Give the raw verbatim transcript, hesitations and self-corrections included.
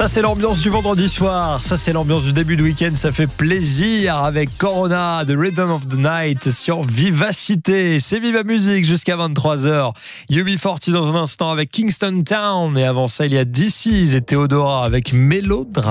Ça c'est l'ambiance du vendredi soir, ça c'est l'ambiance du début de week-end, ça fait plaisir avec Corona, The Rhythm of the Night sur Vivacité. C'est Viva Musique jusqu'à vingt-trois heures. U B quarante dans un instant avec Kingston Town et avant ça il y a D C's et Theodora avec Mélodrame.